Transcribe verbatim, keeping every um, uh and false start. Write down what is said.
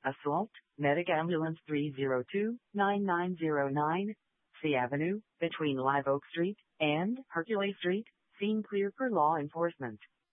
Assault, Medic Ambulance three zero two, nine nine zero nine, C Avenue, between Live Oak Street and Hercules Street, scene clear for law enforcement.